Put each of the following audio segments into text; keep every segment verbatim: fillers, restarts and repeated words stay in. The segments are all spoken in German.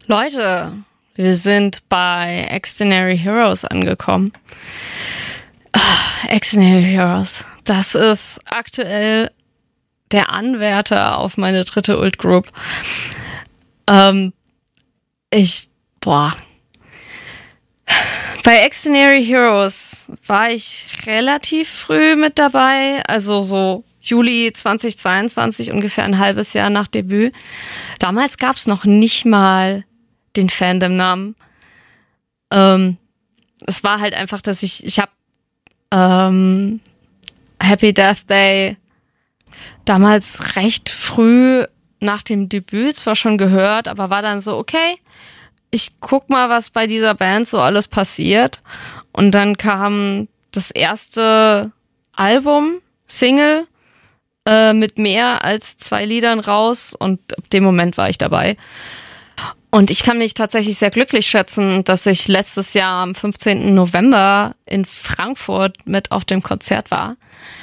Leute, wir sind bei Extraordinary Heroes angekommen. Extraordinary Heroes, das ist aktuell der Anwärter auf meine dritte Ult Group. Ähm, ich, boah. Bei Extraordinary Heroes war ich relativ früh mit dabei, also so Juli zweitausendzweiundzwanzig, ungefähr ein halbes Jahr nach Debüt. Damals gab es noch nicht mal den Fandom-Namen. Ähm, es war halt einfach, dass ich, ich habe ähm, Happy Death Day damals recht früh nach dem Debüt zwar schon gehört, aber war dann so, okay, ich guck mal, was bei dieser Band so alles passiert. Und dann kam das erste Album, Single, äh, mit mehr als zwei Liedern raus und ab dem Moment war ich dabei. Und ich kann mich tatsächlich sehr glücklich schätzen, dass ich letztes Jahr am fünfzehnten November in Frankfurt mit auf dem Konzert war.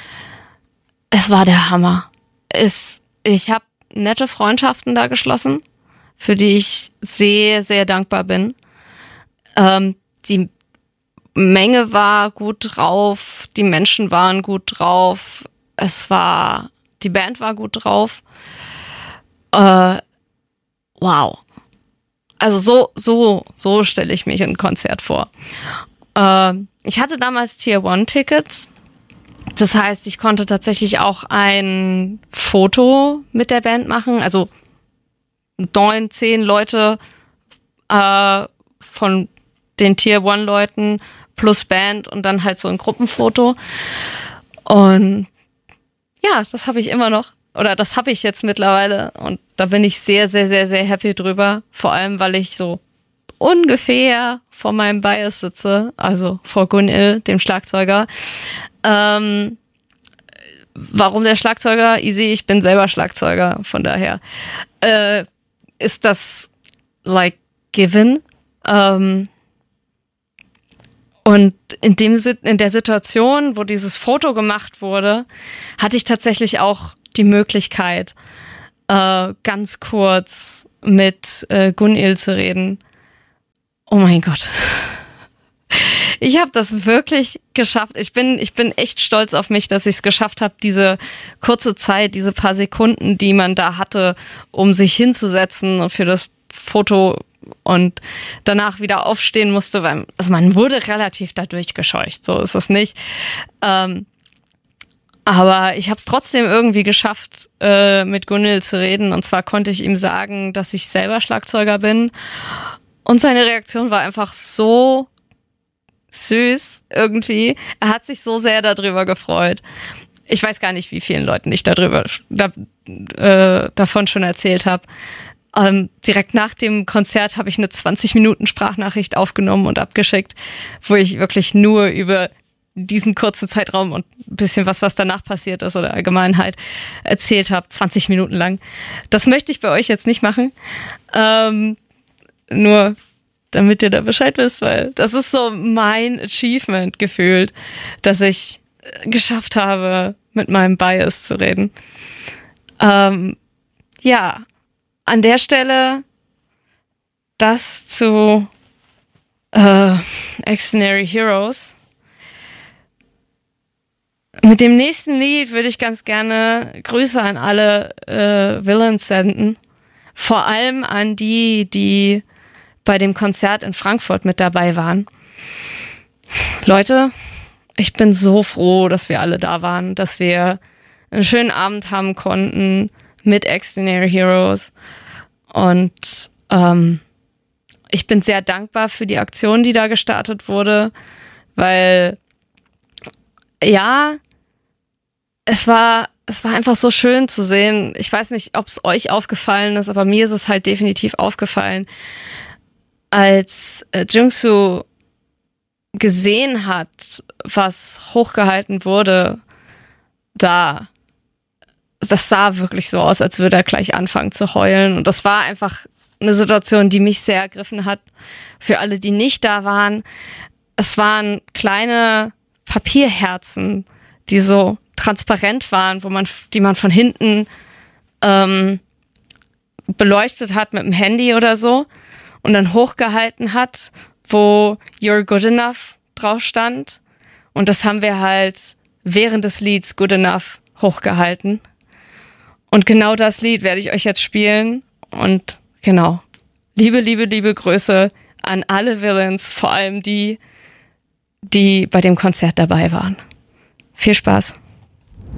Es war der Hammer. Es, ich habe nette Freundschaften da geschlossen, für die ich sehr, sehr dankbar bin. Ähm, die Menge war gut drauf, die Menschen waren gut drauf, es war, die Band war gut drauf. Äh, wow. Also so, so, so stelle ich mich ein Konzert vor. Äh, ich hatte damals Tier One Tickets. Das heißt, ich konnte tatsächlich auch ein Foto mit der Band machen. Also neun, zehn Leute äh, von den Tier One Leuten plus Band und dann halt so ein Gruppenfoto. Und ja, das habe ich immer noch. Oder das habe ich jetzt mittlerweile. Und da bin ich sehr, sehr, sehr, sehr happy drüber. Vor allem, weil ich so ungefähr vor meinem Bias sitze. Also vor Gunil, dem Schlagzeuger. Ähm, warum der Schlagzeuger? Easy, ich bin selber Schlagzeuger. Von daher äh, ist das like given. Ähm, und in dem in der Situation, wo dieses Foto gemacht wurde, hatte ich tatsächlich auch die Möglichkeit, äh, ganz kurz mit äh, Gunil zu reden. Oh mein Gott. Ich habe das wirklich geschafft. Ich bin, ich bin echt stolz auf mich, dass ich es geschafft habe, diese kurze Zeit, diese paar Sekunden, die man da hatte, um sich hinzusetzen und für das Foto und danach wieder aufstehen musste, weil also man wurde relativ dadurch gescheucht, so ist es nicht. Ähm, aber ich habe es trotzdem irgendwie geschafft, äh, mit Gunil zu reden. Und zwar konnte ich ihm sagen, dass ich selber Schlagzeuger bin. Und seine Reaktion war einfach so süß irgendwie. Er hat sich so sehr darüber gefreut. Ich weiß gar nicht, wie vielen Leuten ich darüber da, äh, davon schon erzählt habe. Ähm, direkt nach dem Konzert habe ich eine zwanzig Minuten Sprachnachricht aufgenommen und abgeschickt, wo ich wirklich nur über diesen kurzen Zeitraum und ein bisschen was, was danach passiert ist oder allgemein halt erzählt habe, zwanzig Minuten lang. Das möchte ich bei euch jetzt nicht machen. Ähm, nur damit ihr da Bescheid wisst, weil das ist so mein Achievement gefühlt, dass ich geschafft habe, mit meinem Bias zu reden. Ähm, ja, an der Stelle das zu äh, Extraordinary Heroes. Mit dem nächsten Lied würde ich ganz gerne Grüße an alle äh, Villains senden. Vor allem an die, die bei dem Konzert in Frankfurt mit dabei waren. Leute, ich bin so froh, dass wir alle da waren, dass wir einen schönen Abend haben konnten mit Extraordinary Heroes. Und ähm, ich bin sehr dankbar für die Aktion, die da gestartet wurde, weil ja, es war, es war einfach so schön zu sehen. Ich weiß nicht, ob es euch aufgefallen ist, aber mir ist es halt definitiv aufgefallen, als äh, Jungsu gesehen hat, was hochgehalten wurde, da, das sah wirklich so aus, als würde er gleich anfangen zu heulen. Und das war einfach eine Situation, die mich sehr ergriffen hat. Für alle, die nicht da waren, es waren kleine Papierherzen, die so transparent waren, wo man, die man von hinten ähm, beleuchtet hat mit dem Handy oder so. und dann hochgehalten hat, wo You're Good Enough drauf stand. Und das haben wir halt während des Lieds Good Enough hochgehalten. Und genau das Lied werde ich euch jetzt spielen. Und genau, liebe, liebe, liebe Grüße an alle Villains, vor allem die, die bei dem Konzert dabei waren. Viel Spaß.